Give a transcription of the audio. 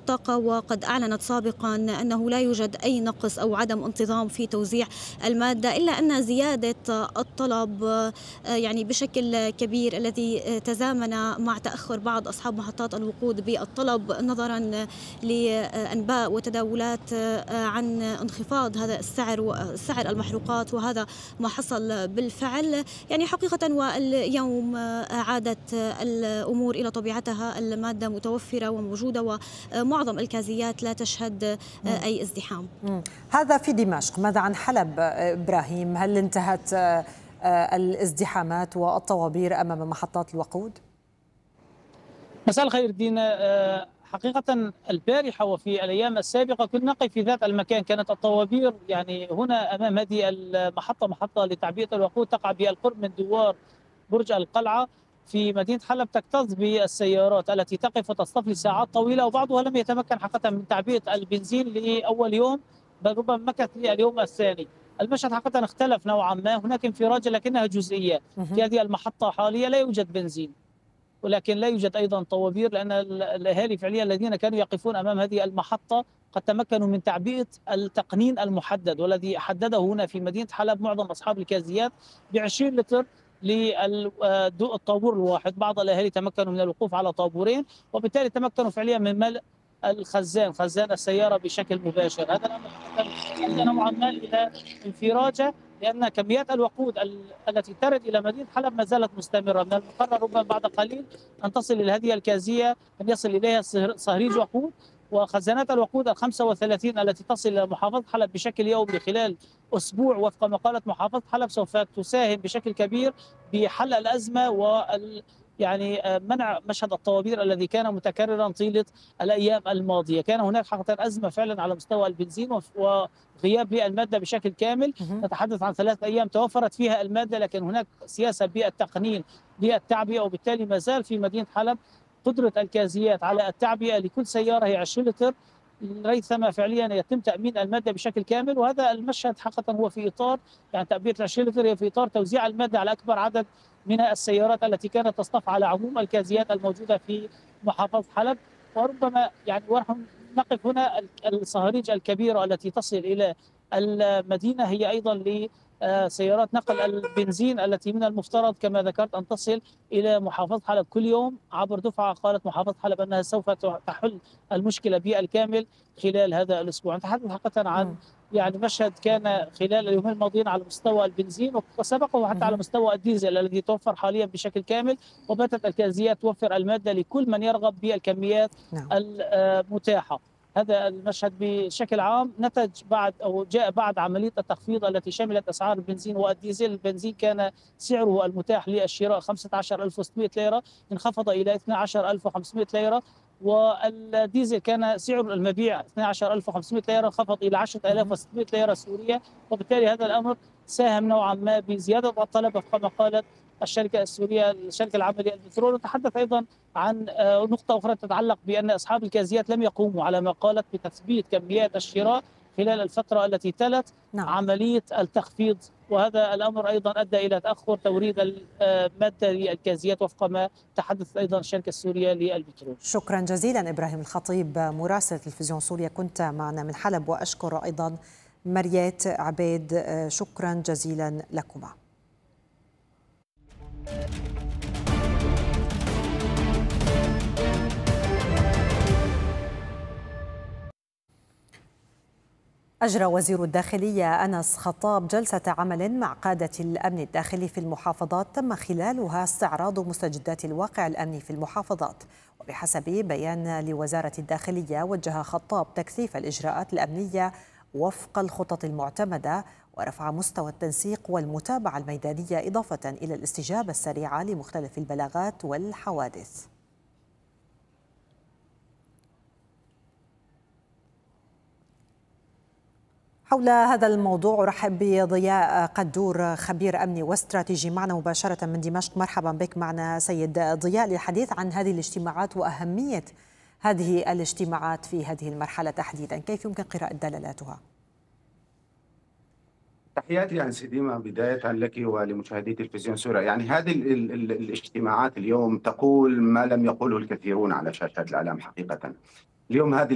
الطاقة، وقد أعلنت سابقا أنه لا يوجد أي نقص أو عدم انتظام في توزيع المادة، إلا أن زيادة الطلب يعني بشكل كبير الذي تزامن مع تأخر بعض أصحاب محطات الوقود بالطلب نظرا لأنباء وتداولات عن انخفاض هذا السعر وسعر المحروقات، وهذا ما حصل بالفعل. يعني حقيقة واليوم عادت الأمور إلى طبيعتها، المادة متوفرة وموجودة ومعظم الكازيات لا تشهد أي ازدحام. هذا في دمشق. ماذا عن حلب إبراهيم؟ هل انتهت الازدحامات والطوابير أمام محطات الوقود؟ مساء الخير دينا. حقيقة البارحة وفي الأيام السابقة كنا نقف في ذات المكان، كانت الطوابير يعني هنا أمام هذه المحطة، محطة لتعبئة الوقود تقع بالقرب من دوار برج القلعة في مدينة حلب، تكتظ بالسيارات التي تقف وتصطف لساعات طويلة، وبعضها لم يتمكن حقيقة من تعبئة البنزين لأول يوم، بل ربما مكث لليوم الثاني. المشهد حقيقة اختلف نوعا ما، هناك انفراجة لكنها جزئية. في هذه المحطة حاليا لا يوجد بنزين، ولكن لا يوجد أيضا طوابير، لأن الأهالي فعليا الذين كانوا يقفون أمام هذه المحطة قد تمكنوا من تعبئة التقنين المحدد، والذي حدده هنا في مدينة حلب معظم أصحاب الكازيات ب20 لتر للطابور الواحد. بعض الأهالي تمكنوا من الوقوف على طابورين، وبالتالي تمكنوا فعليا من ملء خزان السيارة بشكل مباشر. هذا الأمر أدى نوعا ما إلى انفراجة، لأن كميات الوقود التي ترد إلى مدينة حلب ما زالت مستمرة. من المقرر ربما بعد قليل أن تصل إلى هذه الكازية، أن يصل إليها صهريج وقود، وخزانات الوقود ال35 التي تصل إلى محافظة حلب بشكل يومي خلال أسبوع وفق ما قالت محافظة حلب سوف تساهم بشكل كبير بحل الأزمة يعني منع مشهد الطوابير الذي كان متكررا طيلة الأيام الماضية. كان هناك حقيقة أزمة فعلا على مستوى البنزين وغياب للمادة بشكل كامل. نتحدث عن 3 أيام توفرت فيها المادة، لكن هناك سياسة بالتقنين للتعبئة، وبالتالي ما زال في مدينة حلب قدرة الكازيات على التعبئة لكل سيارة هي 20 لتر، ريثما فعليا يتم تأمين المادة بشكل كامل. وهذا المشهد حقيقة هو في إطار يعني تعبئة 20 لتر، هي في إطار توزيع المادة على أكبر عدد من السيارات التي كانت تصطف على عموم الكازيات الموجودة في محافظة حلب. وربما يعني ونحن نقف هنا، الصهاريج الكبيرة التي تصل إلى المدينة هي أيضا لسيارات نقل البنزين التي من المفترض كما ذكرت أن تصل إلى محافظة حلب كل يوم عبر دفعة. قالت محافظة حلب أنها سوف تحل المشكلة بالكامل خلال هذا الأسبوع. نتحدث حقيقة عن يعني مشهد كان خلال اليومين الماضيين على مستوى البنزين، وسبقه حتى على مستوى الديزل الذي توفر حاليا بشكل كامل، وباتت الكازيات توفر المادة لكل من يرغب بالكميات المتاحة. هذا المشهد بشكل عام نتج بعد أو جاء بعد عملية التخفيض التي شملت أسعار البنزين والديزل. البنزين كان سعره المتاح للشراء 15600 ليرة، انخفض إلى 12500 ليرة، والديزل كان سعر المبيع 12500 ليرة، انخفض إلى 10600 ليرة سورية. وبالتالي هذا الأمر ساهم نوعا ما بزيادة الطلب كما قالت الشركة السورية، الشركة العامة للبترول. نتحدث أيضا عن نقطة أخرى تتعلق بأن أصحاب الكازيات لم يقوموا على ما قالت بتثبيت كميات الشراء خلال الفترة التي تلت عملية التخفيض، وهذا الأمر أيضا أدى إلى تأخر توريد المادة للكازيات وفق ما تحدث أيضا الشركة السورية للبترول. شكرا جزيلا إبراهيم الخطيب مراسل تلفزيون سوريا، كنت معنا من حلب، وأشكر أيضا مريات عبيد، شكرا جزيلا لكما. أجرى وزير الداخلية أنس خطاب جلسة عمل مع قادة الأمن الداخلي في المحافظات تم خلالها استعراض مستجدات الواقع الأمني في المحافظات. وبحسب بيان لوزارة الداخلية، وجه خطاب تكثيف الإجراءات الأمنية وفق الخطط المعتمدة، ورفع مستوى التنسيق والمتابعة الميدانية، إضافة إلى الاستجابة السريعة لمختلف البلاغات والحوادث. حول هذا الموضوع أرحب بضياء قدور، خبير أمني واستراتيجي، معنا مباشرة من دمشق. مرحبا بك معنا سيد ضياء للحديث عن هذه الاجتماعات وأهمية هذه الاجتماعات في هذه المرحلة تحديدا، كيف يمكن قراءة دلالاتها؟ تحياتي أنسة ديما بداية لك ولمشاهدي تلفزيون سوريا. يعني هذه الاجتماعات اليوم تقول ما لم يقوله الكثيرون على شاشات الإعلام حقيقة. اليوم هذه